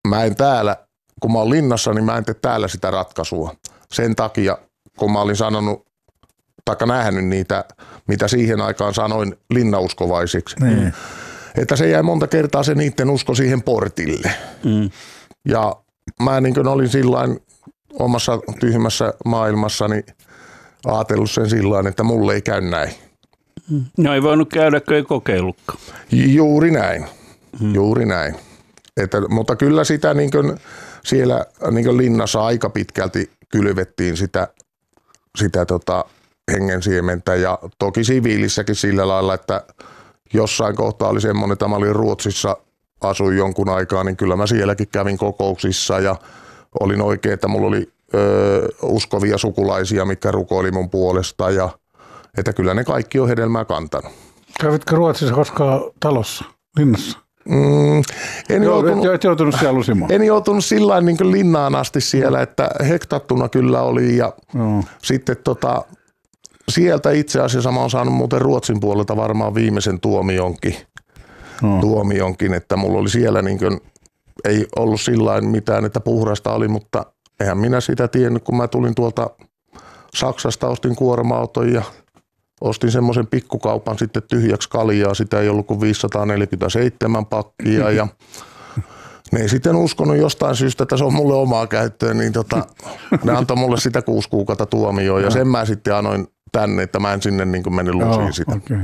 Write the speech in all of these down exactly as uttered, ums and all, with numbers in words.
mä en täällä, kun mä oon linnassa, niin mä en tee täällä sitä ratkaisua. Sen takia, kun mä olin sanonut, taikka nähnyt niitä, mitä siihen aikaan sanoin linnauskovaisiksi, mm. että se jäi monta kertaa se niiden usko siihen portille. Mm. Ja mä niin kuin olin sillain omassa tyhmässä maailmassani ajatellut sen sillain, että mulle ei käy näin. No ei voinut käydä, kun ei kokeillutkaan. Juuri näin, mm. juuri näin. Että, mutta kyllä sitä niin kuin siellä niin kuin linnassa aika pitkälti kylvettiin sitä, sitä tota hengensiementä ja toki siviilissäkin sillä lailla, että jossain kohtaa oli semmoinen, että mä olin Ruotsissa, asuin jonkun aikaa, niin kyllä mä sielläkin kävin kokouksissa ja olin oikein, että mulla oli ö, uskovia sukulaisia, mitkä rukoili mun puolesta ja että kyllä ne kaikki on hedelmää kantanut. Kävitkö Ruotsissa koskaan talossa, linnassa? Mm, en, Joo, joutunut, et joutunut siellä lusimaan. En joutunut sillä niin linnaan asti siellä, että hektattuna kyllä oli ja no. sitten tota, sieltä itse asiassa mä oon saanut muuten Ruotsin puolelta varmaan viimeisen tuomionkin, no. tuomionkin että mulla oli siellä niin kuin, ei ollut sillä mitään, että puhdasta oli, mutta eihän minä sitä tiennyt, kun mä tulin tuolta Saksasta, ostin kuorma-auton ja ostin semmoisen pikkukaupan sitten tyhjäksi kaljaa, sitä ei ollut kuin viisisataaneljäkymmentäseitsemän pakkia ja ne ei sitten uskonut jostain syystä, että se on mulle omaa käyttöön, niin tota, ne antoi mulle sitä kuusi kuukautta tuomioon ja sen mä sitten annoin tänne, että mä en sinne niin kuin menin lusiin sitä. Okay.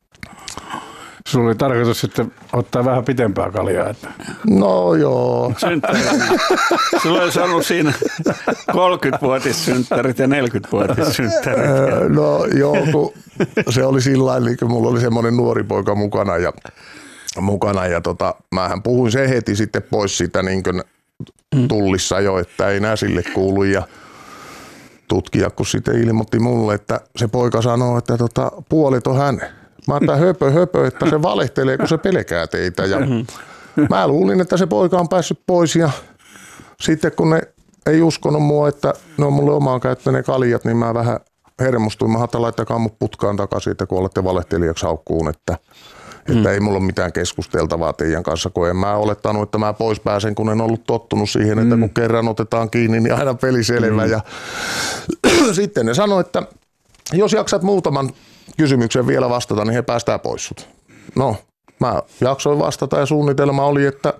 Sulla oli tarkoitus sitten ottaa vähän pitempää kaljaa. Että. No joo. Sulla olisi ollut siinä kolmekymmentävuotissynttärit ja neljäkymmentävuotissynttärit. No joo, kun se oli sillä lailla, kun mulla oli semmoinen nuori poika mukana ja, mukana ja tota, mähän puhuin se heti sitten pois siitä niin kuin tullissa jo, että ei nää sille kuulu ja tutkija kun sitten ilmoitti mulle, että se poika sanoo, että tota, puolet on hänen. Mä ajattelin höpö höpö, että se valehtelee, kun se pelkää teitä. Ja mä luulin, että se poika on päässyt pois ja sitten kun ne ei uskonut mua, että ne on mulle omaan käyttöön ne kaljat, niin mä vähän hermostuin. Mä ajattelin, laittakaa mut putkaan takaisin, että kun olette valehtelijaksi haukkuun, että, että mm. ei mulla ole mitään keskusteltavaa teidän kanssa, kun en mä olettanut, että mä pois pääsen, kun en ollut tottunut siihen, että kun kerran otetaan kiinni, niin aina peli selvä. Mm. Ja sitten ne sanoi, että jos jaksat muutaman kysymykseen vielä vastata, niin he päästään pois sut. No, mä jaksoin vastata ja suunnitelma oli, että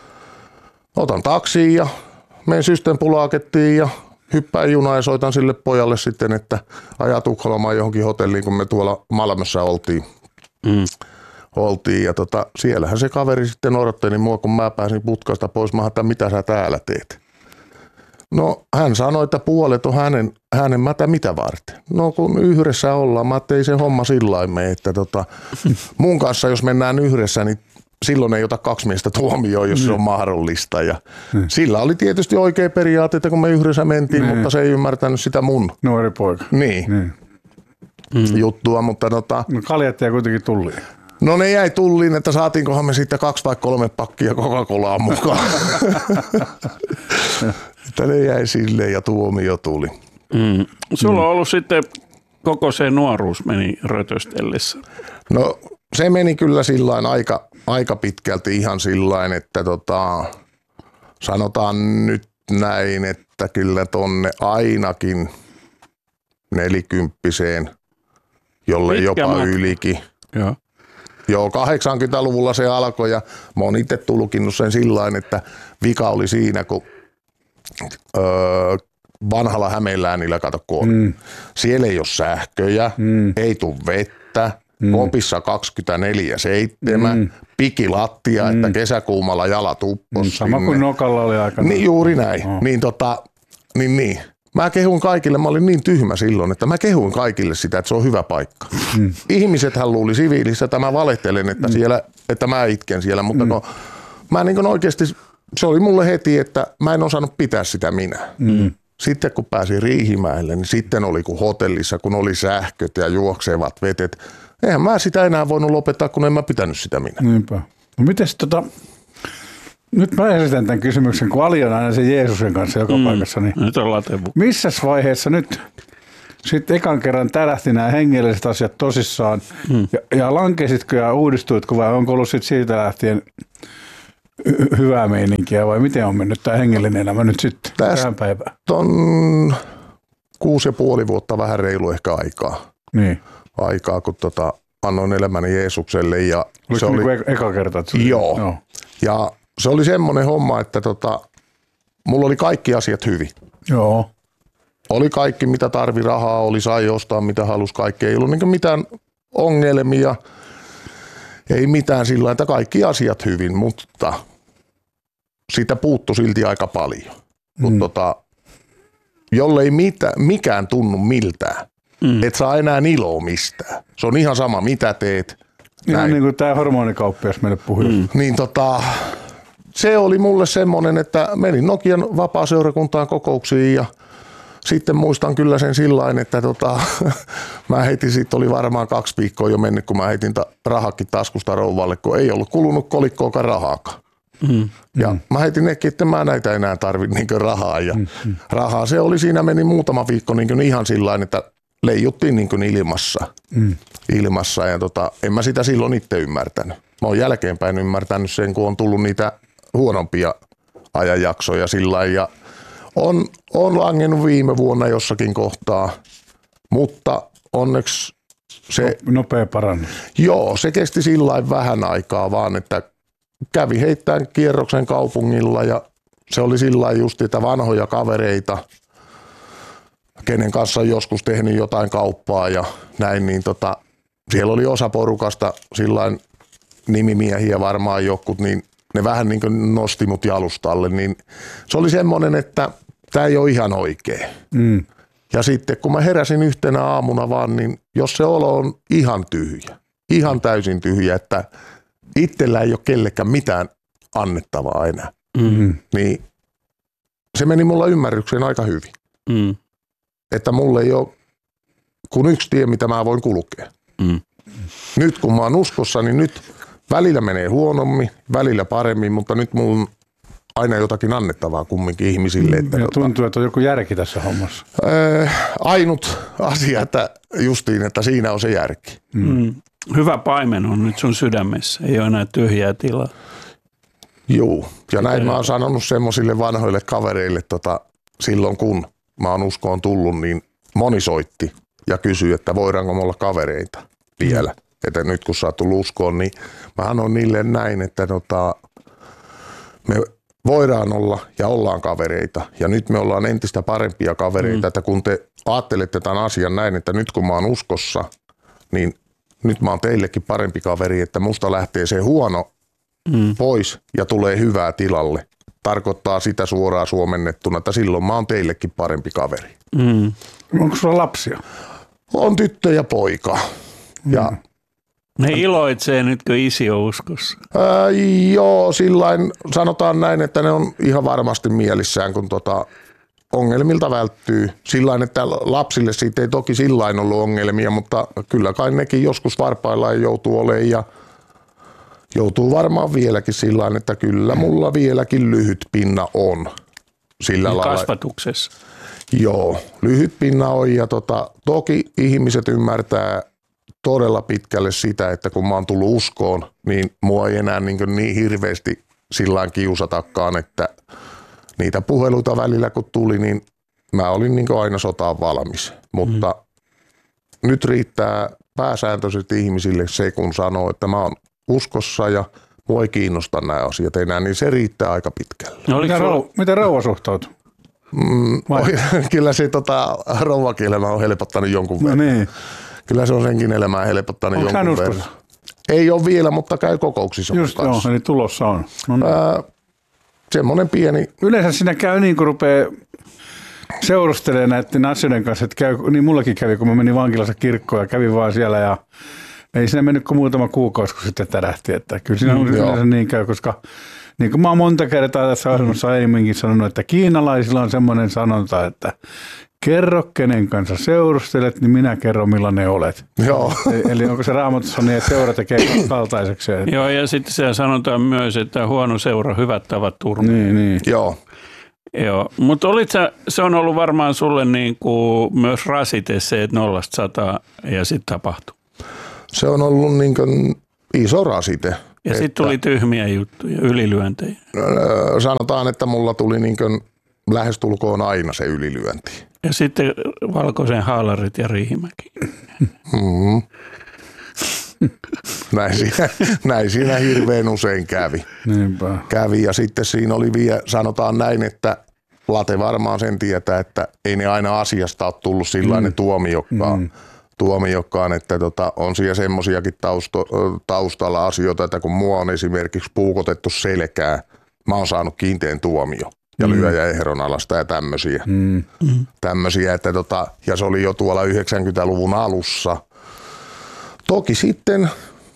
otan taksiin ja menen Systembolagettiin ja hyppään junaan ja soitan sille pojalle sitten, että ajaa Tukholmaan johonkin hotelliin, kun me tuolla Malmössä oltiin. Mm. oltiin. Ja tota, siellähän se kaveri sitten odotteli mua, kun mä pääsin putkasta pois. Mä ajattelin, mitä sä täällä teet? No hän sanoi, että puolet on hänen, hänen mätä mitä varten. No kun yhdessä ollaan, mä tein se homma sillain me, että tota, mun kanssa jos mennään yhdessä, niin silloin ei ota kaksi miestä tuomioon, jos mm. se on mahdollista. Ja mm. sillä oli tietysti oikea periaate, että kun me yhdessä mentiin, mm. mutta se ei ymmärtänyt sitä mun. Nuori poika. Niin. Mm. juttua, mutta tota. No kaljat jäi kuitenkin tulliin. No ne jäi tulliin, että saatiinkohan me sitten kaksi tai kolme pakkia Coca-Colaa mukaan. Että ne jäi silleen ja tuomio tuli. Mm. Sulla on ollut sitten koko se nuoruus meni rötöstellessä. No se meni kyllä sillain aika, aika pitkälti ihan sillain, että tota, sanotaan nyt näin, että kyllä tonne ainakin nelikymppiseen, jolle Mitkä jopa matka? Ylikin. Joo. Joo, kahdeksankymmentäluvulla se alkoi ja mä oon itse tulkinnut sen sillain, että vika oli siinä, kun öö, vanhalla Hämeenläänillä, kato kun mm. siellä ei ole sähköjä, mm. ei tule vettä, mm. kopissa kaksikymmentäneljä seitsemän, mm. pikilattia, mm. että kesäkuumalla jalat uppos mm. Sama kuin Nokalla oli aikana. Niin juuri näin, oh. niin tota, niin niin. Mä kehuin kaikille, mä olin niin tyhmä silloin, että mä kehuin kaikille sitä, että se on hyvä paikka. Mm. Ihmisethän luuli siviilissä, että mä valehtelen, että, mm. siellä, että mä itken siellä, mutta mm. no, mä niin oikeasti, se oli mulle heti, että mä en osannut pitää sitä minä. Mm. Sitten kun pääsin Riihimäelle, niin sitten oli kuin hotellissa, kun oli sähköt ja juoksevat vetet. Eihän mä sitä enää voinut lopettaa, kun en mä pitänyt sitä minä. Niinpä. No mites tota... Nyt mä esitän tämän kysymyksen, kun Ali on aina se Jeesuksen kanssa joka mm. paikassa. Niin nyt on latevu. Missäs vaiheessa nyt sitten ekan kerran tärähti nämä hengelliset asiat tosissaan? Mm. Ja, ja lankesitkö ja uudistuitko vai onko ollut sit siitä lähtien hy- hyvää meininkiä vai miten on mennyt tämä hengellinen elämä nyt sitten Tästä tähän päivään? on kuusi ja puoli vuotta vähän reilu ehkä aikaa. Niin. Aikaa, kun tota, annoin elämäni Jeesukselle. Ja Oliko se oli... oli, niin eka kerta? Että se oli... joo. joo. Ja se oli semmoinen homma, että tota, mulla oli kaikki asiat hyvin. Joo. Oli kaikki, mitä tarvi, rahaa oli, sai ostaa mitä halusi, kaikki. Ei ollut niin mitään ongelmia, ei mitään sillä lailla, että kaikki asiat hyvin, mutta siitä puuttui silti aika paljon. Mm. Mutta tota, jollei mitä, mikään tunnu miltään, mm. et saa enää iloa mistään. Se on ihan sama, mitä teet. Ihan näin. Niin kuin tämä hormonikauppias meille puhui. Mm. Niin tota, se oli mulle semmoinen, että menin Nokian vapaaseurakuntaan kokouksiin ja sitten muistan kyllä sen sillain, että tota, mä heitin, siitä oli varmaan kaksi viikkoa jo mennyt, kun mä heitin ta- rahakin taskusta rouvalle, kun ei ollut kulunut kolikkoakaan rahaakaan. Mm, ja mm. mä heitin nekin, että mä näitä enää tarvitse niin rahaa. Ja mm, mm. rahaa se oli, siinä meni muutama viikko niin ihan sillain, että leijuttiin niin ilmassa. Mm. ilmassa ja tota, en mä sitä silloin itse ymmärtänyt. Mä oon jälkeenpäin ymmärtänyt sen, kun on tullut niitä huonompia ajanjaksoja sillain ja On, on langennut viime vuonna jossakin kohtaa, mutta onneksi se... Nopea parannus. Joo, se kesti sillain vähän aikaa vaan, että kävi heittämään kierroksen kaupungilla ja se oli sillain just niitä vanhoja kavereita, kenen kanssa on joskus tehnyt jotain kauppaa ja näin, niin tota, siellä oli osa porukasta sillain nimimiehiä varmaan jokut, niin ne vähän niin kuin nosti mut jalustalle, niin se oli semmoinen, että tämä ei ole ihan oikein. Mm. Ja sitten kun mä heräsin yhtenä aamuna vaan, niin jos se olo on ihan tyhjä, ihan täysin tyhjä, että itsellä ei ole kellekään mitään annettavaa enää, mm. niin se meni mulla ymmärrykseen aika hyvin. Mm. Että mulla ei ole kuin yksi tie, mitä mä voin kulkea. Mm. Nyt kun mä oon uskossa, niin nyt välillä menee huonommin, välillä paremmin, mutta nyt mulla on aina jotakin annettavaa kumminkin ihmisille. Että ja tuntuu, että on joku järki tässä hommassa. Ää, ainut asia, että justiin, että siinä on se järki. Mm. Hyvä paimen on nyt sun sydämessä, ei ole enää tyhjää tilaa. Joo, ja näin mä oon sanonut semmoisille vanhoille kavereille tota, silloin, kun mä oon uskoon tullut, niin moni soitti ja kysyi, että voidaanko me olla kavereita vielä. Mm. Että nyt kun sä oot tullut uskoon, niin mä anoin niille näin, että tota, me voidaan olla ja ollaan kavereita. Ja nyt me ollaan entistä parempia kavereita, mm. että kun te ajattelette tämän asian näin, että nyt kun mä oon uskossa, niin nyt mä oon teillekin parempi kaveri, että musta lähtee se huono mm. pois ja tulee hyvää tilalle. Tarkoittaa sitä suoraan suomennettuna, että silloin mä oon teillekin parempi kaveri. Mm. Onko sulla lapsia? On tyttö ja poika. Mm. Ja ne iloitsee nyt, kun isi on uskossa. Ää, joo, sillain sanotaan näin, että ne on ihan varmasti mielissään, kun tota ongelmilta välttyy. Sillain, että lapsille siitä ei toki sillain ollut ongelmia, mutta kyllä kai nekin joskus varpaillaan joutuu olemaan ja joutuu varmaan vieläkin sillain, että kyllä mulla vieläkin lyhyt pinna on. Sillä lailla. Kasvatuksessa. Joo, lyhyt pinna on ja tota, toki ihmiset ymmärtää todella pitkälle sitä, että kun mä oon tullut uskoon, niin mua ei enää niin, niin hirveästi sillään kiusatakaan, että niitä puheluita välillä kun tuli, niin mä olin niin aina sotaan valmis. Mutta mm. nyt riittää pääsääntöisesti ihmisille se, kun sanoo, että mä oon uskossa ja mua ei kiinnosta nämä asiat enää, niin se riittää aika pitkälle. No, miten, rau- miten rauha suhtautuu? Mm, kyllä se tota, rouvakin elämä on helpottanut jonkun verran. No niin. Kyllä se on senkin elämää helpottanut Onko jonkun verran. Ei ole vielä, mutta käy kokouksissa. Just joo, eli tulossa on. No niin. Ää, semmoinen pieni. Yleensä siinä käy niin, kun rupeaa seurustelemaan näiden asioiden kanssa, että käy, niin mullakin kävi, kun mä menin vankilassa kirkkoon ja kävin vaan siellä ja ei siinä mennyt kuin muutama kuukausi, kun sitten tärähti. Että kyllä siinä mm, yleensä niin käy, koska niin kuin mä oon monta kertaa tässä ohjelmassa aiemminkin sanonut, että kiinalaisilla on semmoinen sanonta, että kerro kenen kanssa seurustelet, niin minä kerron millainen olet. Joo. Eli onko se Raamatussa niin, että seura tekee kaltaiseksi? Joo, ja sitten siellä sanotaan myös, että huono seura, hyvät tavat turma. Niin, niin. Joo. Joo, mutta se on ollut varmaan sulle niin kuin myös rasite se, että nollasta sataa ja sitten tapahtuu. Se on ollut niin kuin iso rasite. Ja sitten tuli tyhmiä juttuja, ylilyöntejä. Sanotaan, että mulla tuli niin kuin lähestulkoon aina se ylilyönti. Ja sitten valkoisen haalarit ja Riihimäki. Mm-hmm. Näin, siinä, näin siinä hirveän usein kävi. Niinpä. kävi. Ja sitten siinä oli vielä, sanotaan näin, että Late varmaan sen tietää, että ei ne aina asiasta ole tullut sillainen mm. tuomiokkaan. Mm. tuomiokkaan, että tota, on siellä semmoisiakin tausto, taustalla asioita, että kun mua on esimerkiksi puukotettu selkää, mä oon saanut kiinteän tuomio ja mm. lyöjä ehron alasta ja tämmöisiä. Mm. tämmöisiä että tota, ja se oli jo tuolla yhdeksänkymmentäluvun alussa. Toki sitten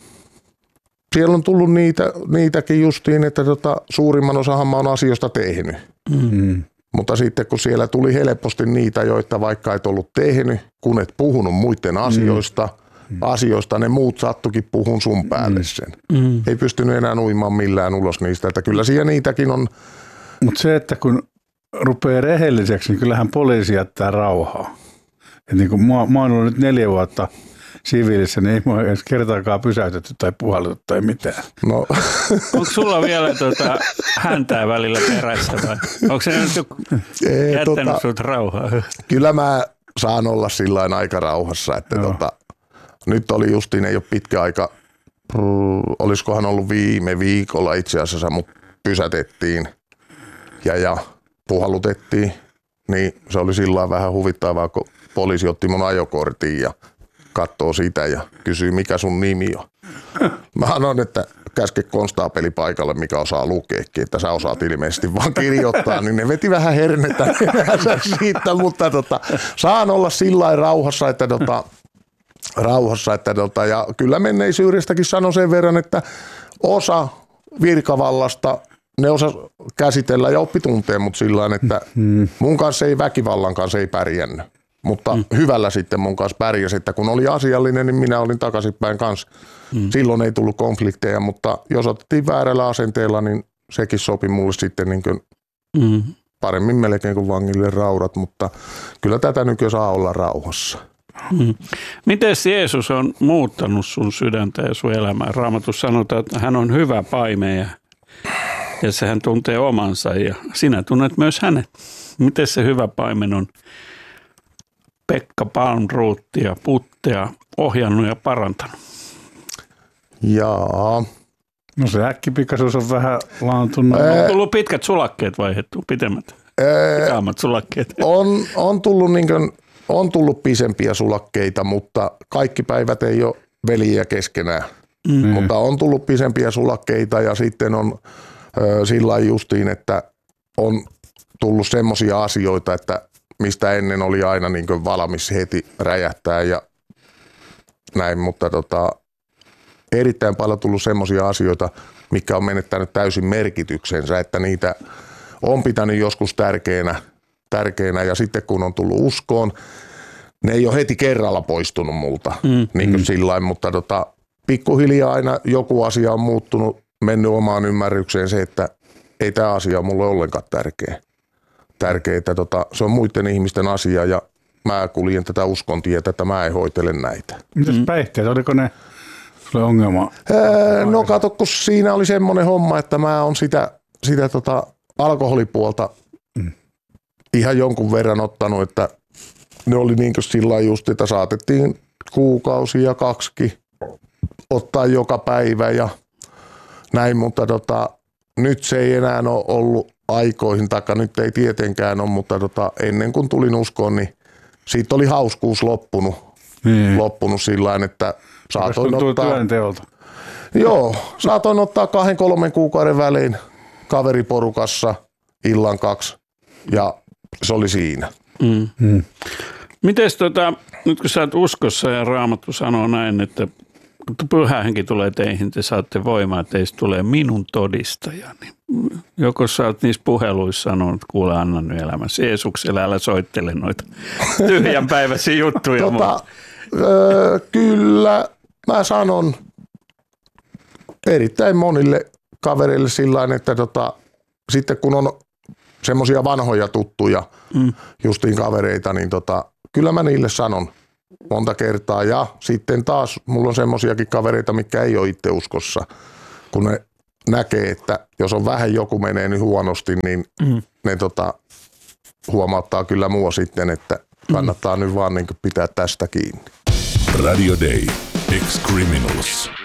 siellä on tullut niitä, niitäkin justiin, että tota, suurimman osahan mä oon asioista tehnyt. Mm. Mutta sitten kun siellä tuli helposti niitä, joita vaikka et ollut tehnyt, kun et puhunut muiden asioista, mm. asioista ne muut sattukin puhun sun päälle sen. Mm. Ei pystynyt enää uimaan millään ulos niistä, että kyllä siellä niitäkin on. Mutta se, että kun rupeaa rehelliseksi, niin kyllähän poliisi jättää rauhaa. Et niin kun mä, mä oon ollut nyt neljä vuotta siviilissä, niin ei mua edes kertaakaan pysäytetty tai puhallettu tai mitään. No. Onko sulla vielä tuota häntää välillä perässä vai onko se nyt joku ei, jättänyt tota, sut rauhaa? Kyllä mä saan olla sillain aika rauhassa, että tota, nyt oli justiin, ei ole pitkä aika, prr, olisikohan ollut viime viikolla itse asiassa, mut pysätettiin ja, ja puhallutettiin, niin se oli sillain vähän huvittavaa, kun poliisi otti mun ajokortin ja katsoo sitä ja kysyy, mikä sun nimi on. Mä sanoin, että käske konstaapeli paikalle, mikä osaa lukeekin, että sä osaat ilmeisesti vaan kirjoittaa, niin ne veti vähän hernettä siitä, mutta tota, saan olla sillain rauhassa, että tota, rauhassa, että tota, ja kyllä menneisyydestäkin sanon sen verran, että osa virkavallasta ne osa käsitellä ja oppi tuntee mut sillain, että mun kanssa ei väkivallan kanssa ei pärjännyt. Mutta mm. hyvällä sitten mun kanssa pärjäsi, että kun oli asiallinen, niin minä olin takaisinpäin kanssa. Mm. Silloin ei tullut konflikteja, mutta jos otettiin väärällä asenteella, niin sekin sopi mulle sitten niin kuin mm. paremmin melkein kuin vangille raudat, mutta kyllä tätä nykyään saa olla rauhassa. Mm. Miten Jeesus on muuttanut sun sydäntä ja sun elämää? Raamatussa sanotaan, että hän on hyvä paimen ja, ja sehän tuntee omansa ja sinä tunnet myös hänet. Miten se hyvä paimen on Pekka Palmroothia, Puttea ohjannut ja parantanut? Jaa. No se äkkipikaisuus on vähän laantunut. Ää, on tullut pitkät sulakkeet vaihdettu, pitemmät? Pikaammat sulakkeet. On, on, tullut niin kuin, on tullut pisempiä sulakkeita, mutta kaikki päivät ei ole veliä keskenään. Mm. Mutta on tullut pisempiä sulakkeita ja sitten on ö, sillä justiin, että on tullut semmoisia asioita, että mistä ennen oli aina niin kuin valmis heti räjähtää ja näin, mutta tota, erittäin paljon tullut semmoisia asioita, mikä on menettänyt täysin merkityksensä, että niitä on pitänyt joskus tärkeänä, tärkeänä ja sitten kun on tullut uskoon, ne ei ole heti kerralla poistunut multa, mm. niin kuin mm. sillain, mutta tota, pikkuhiljaa aina joku asia on muuttunut, mennyt omaan ymmärrykseen se, että ei tämä asia ole mulle ollenkaan tärkeä. Tärkeitä, tota, se on muiden ihmisten asia ja mä kuljen tätä uskontietä, että mä en hoitele näitä. Mitäs päihteet, oliko ne sulle ongelma? Ee, no kato, kun siinä oli semmoinen homma, että mä oon sitä, sitä tota alkoholipuolta mm. ihan jonkun verran ottanut, että ne oli niin kuin sillä just, että saatettiin kuukausi ja kaksikin ottaa joka päivä ja näin, mutta tota, nyt se ei enää ole ollut aikoihin, taikka nyt ei tietenkään ole, mutta tota, ennen kuin tulin uskoon, niin siitä oli hauskuus loppunut, niin. loppunut sillain, että saatoin ottaa, työnteolta. Joo, saatoin ottaa kahden kolmen kuukauden välein kaveriporukassa illan kaksi ja se oli siinä. Mm. Mm. Mites tota, nyt kun sä oot uskossa ja Raamattu sanoo näin, että kun Pyhä Henki tulee teihin, te saatte voimaa, että teistä tulee minun todistaja. Niin joko sä oot niissä puheluissa sanonut, että kuule anna nyt elämässä Jeesukselle, älä soittele noita tyhjänpäiväisiä juttuja. tota, öö, kyllä, mä sanon erittäin monille kavereille sillain, että tota, sitten kun on semmoisia vanhoja tuttuja, mm. justiin kavereita, niin tota, kyllä mä niille sanon monta kertaa. Ja sitten taas mulla on semmoisiakin kavereita, mitkä ei ole itse uskossa. kun ne näkee, että jos on vähän joku menee niin huonosti, niin mm. ne tota, huomauttaa kyllä mua sitten, että kannattaa mm. nyt vaan niin pitää tästä kiinni. Radio Day. Ex-Criminals.